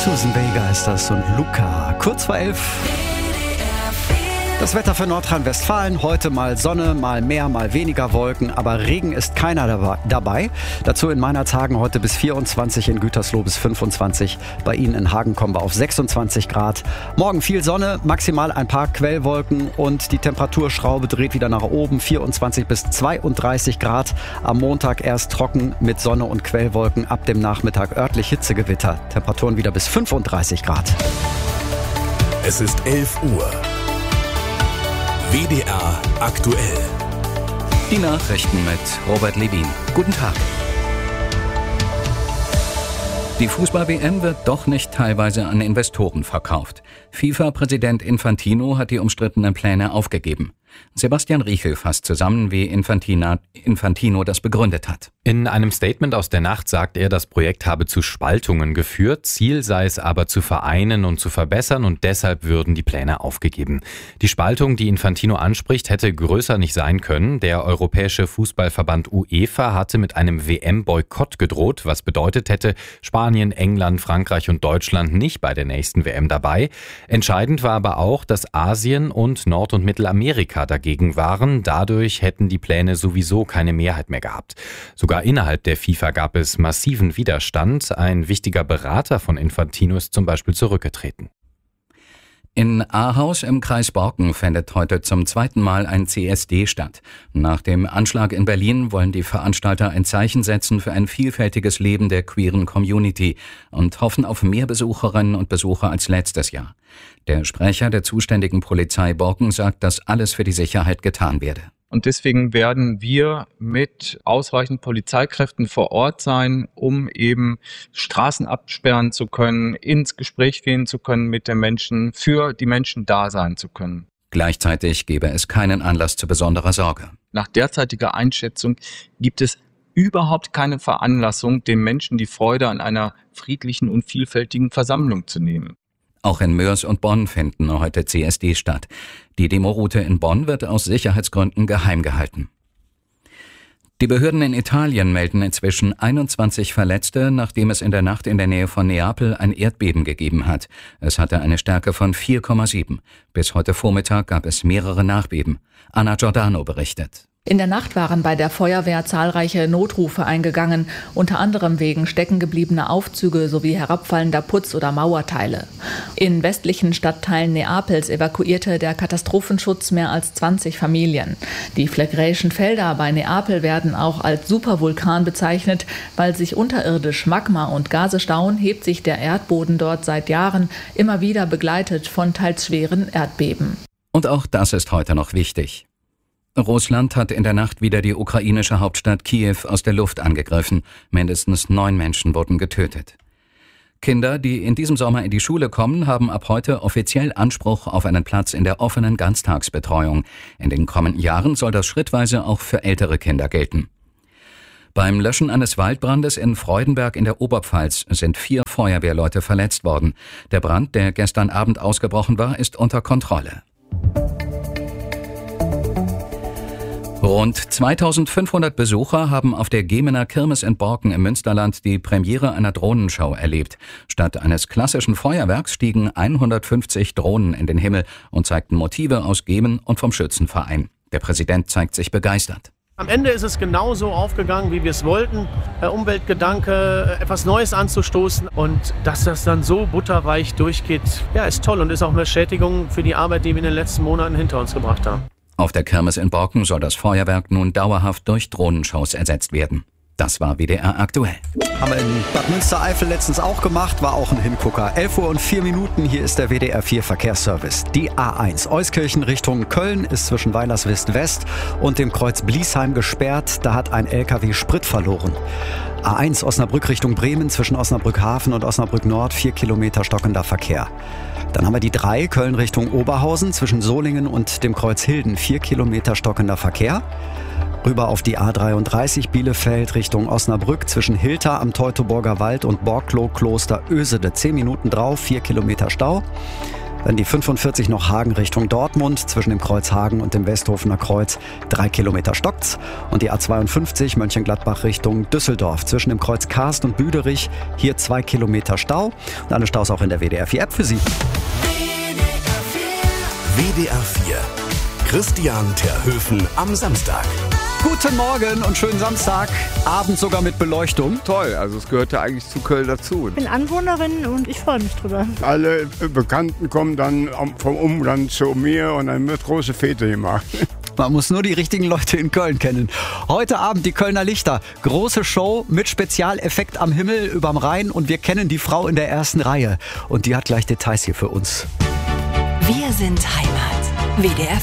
Susan Vega ist das und Luca. Kurz vor 11. Das Wetter für Nordrhein-Westfalen. Heute mal Sonne, mal mehr, mal weniger Wolken. Aber Regen ist keiner dabei. Dazu in Meinerzhagen heute bis 24, in Gütersloh bis 25. Bei Ihnen in Hagen kommen wir auf 26 Grad. Morgen viel Sonne, maximal ein paar Quellwolken. Und die Temperaturschraube dreht wieder nach oben. 24 bis 32 Grad. Am Montag erst trocken mit Sonne und Quellwolken. Ab dem Nachmittag örtlich Hitzegewitter. Temperaturen wieder bis 35 Grad. Es ist 11 Uhr. WDR aktuell. Die Nachrichten mit Robert Levin. Guten Tag. Die Fußball-WM wird doch nicht teilweise an Investoren verkauft. FIFA-Präsident Infantino hat die umstrittenen Pläne aufgegeben. Sebastian Riechel fasst zusammen, wie Infantino das begründet hat. In einem Statement aus der Nacht sagt er, das Projekt habe zu Spaltungen geführt. Ziel sei es aber zu vereinen und zu verbessern und deshalb würden die Pläne aufgegeben. Die Spaltung, die Infantino anspricht, hätte größer nicht sein können. Der Europäische Fußballverband UEFA hatte mit einem WM-Boykott gedroht, was bedeutet hätte, Spanien, England, Frankreich und Deutschland nicht bei der nächsten WM dabei. Entscheidend war aber auch, dass Asien und Nord- und Mittelamerika dagegen waren. Dadurch hätten die Pläne sowieso keine Mehrheit mehr gehabt. Sogar innerhalb der FIFA gab es massiven Widerstand. Ein wichtiger Berater von Infantino ist zum Beispiel zurückgetreten. In Ahaus im Kreis Borken findet heute zum zweiten Mal ein CSD statt. Nach dem Anschlag in Berlin wollen die Veranstalter ein Zeichen setzen für ein vielfältiges Leben der queeren Community und hoffen auf mehr Besucherinnen und Besucher als letztes Jahr. Der Sprecher der zuständigen Polizei Borken sagt, dass alles für die Sicherheit getan werde. Und deswegen werden wir mit ausreichend Polizeikräften vor Ort sein, um eben Straßen absperren zu können, ins Gespräch gehen zu können mit den Menschen, für die Menschen da sein zu können. Gleichzeitig gebe es keinen Anlass zu besonderer Sorge. Nach derzeitiger Einschätzung gibt es überhaupt keine Veranlassung, den Menschen die Freude an einer friedlichen und vielfältigen Versammlung zu nehmen. Auch in Moers und Bonn finden heute CSD statt. Die Demoroute in Bonn wird aus Sicherheitsgründen geheim gehalten. Die Behörden in Italien melden inzwischen 21 Verletzte, nachdem es in der Nacht in der Nähe von Neapel ein Erdbeben gegeben hat. Es hatte eine Stärke von 4,7. Bis heute Vormittag gab es mehrere Nachbeben. Anna Giordano berichtet. In der Nacht waren bei der Feuerwehr zahlreiche Notrufe eingegangen, unter anderem wegen steckengebliebener Aufzüge sowie herabfallender Putz- oder Mauerteile. In westlichen Stadtteilen Neapels evakuierte der Katastrophenschutz mehr als 20 Familien. Die Phlegraeischen Felder bei Neapel werden auch als Supervulkan bezeichnet, weil sich unterirdisch Magma und Gase stauen, hebt sich der Erdboden dort seit Jahren, immer wieder begleitet von teils schweren Erdbeben. Und auch das ist heute noch wichtig. Russland hat in der Nacht wieder die ukrainische Hauptstadt Kiew aus der Luft angegriffen. Mindestens 9 Menschen wurden getötet. Kinder, die in diesem Sommer in die Schule kommen, haben ab heute offiziell Anspruch auf einen Platz in der offenen Ganztagsbetreuung. In den kommenden Jahren soll das schrittweise auch für ältere Kinder gelten. Beim Löschen eines Waldbrandes in Freudenberg in der Oberpfalz sind 4 Feuerwehrleute verletzt worden. Der Brand, der gestern Abend ausgebrochen war, ist unter Kontrolle. Rund 2500 Besucher haben auf der Gemener Kirmes in Borken im Münsterland die Premiere einer Drohnenshow erlebt. Statt eines klassischen Feuerwerks stiegen 150 Drohnen in den Himmel und zeigten Motive aus Gemen und vom Schützenverein. Der Präsident zeigt sich begeistert. Am Ende ist es genauso aufgegangen, wie wir es wollten. Umweltgedanke, etwas Neues anzustoßen und dass das dann so butterweich durchgeht, ja, ist toll und ist auch eine Bestätigung für die Arbeit, die wir in den letzten Monaten hinter uns gebracht haben. Auf der Kirmes in Borken soll das Feuerwerk nun dauerhaft durch Drohnenshows ersetzt werden. Das war WDR aktuell. Haben wir in Bad Münstereifel letztens auch gemacht, war auch ein Hingucker. 11 Uhr und 4 Minuten, hier ist der WDR 4 Verkehrsservice. Die A1 Euskirchen Richtung Köln ist zwischen Weilerswist West und dem Kreuz Bliesheim gesperrt. Da hat ein LKW Sprit verloren. A1 Osnabrück Richtung Bremen zwischen Osnabrück Hafen und Osnabrück Nord 4 Kilometer stockender Verkehr. Dann haben wir die 3 Köln Richtung Oberhausen zwischen Solingen und dem Kreuz Hilden 4 Kilometer stockender Verkehr. Rüber auf die A33 Bielefeld Richtung Osnabrück zwischen Hilter am Teutoburger Wald und Borkloh Kloster Ösede 10 Minuten drauf, 4 Kilometer Stau. Dann die 45 noch Hagen Richtung Dortmund, zwischen dem Kreuz Hagen und dem Westhofener Kreuz 3 Kilometer stockt's. Und die A52 Mönchengladbach Richtung Düsseldorf, zwischen dem Kreuz Karst und Büderich, hier 2 Kilometer Stau. Und alle Staus auch in der WDR 4 App für Sie. WDR 4. Christian Terhöfen am Samstag. Guten Morgen und schönen Samstag. Abend sogar mit Beleuchtung. Toll, also es gehört ja eigentlich zu Köln dazu. Ich bin Anwohnerin und ich freue mich drüber. Alle Bekannten kommen dann vom Umland zu mir und dann wird große Fete gemacht. Man muss nur die richtigen Leute in Köln kennen. Heute Abend die Kölner Lichter. Große Show mit Spezialeffekt am Himmel überm Rhein und wir kennen die Frau in der ersten Reihe. Und die hat gleich Details hier für uns. Wir sind Heimat. WDR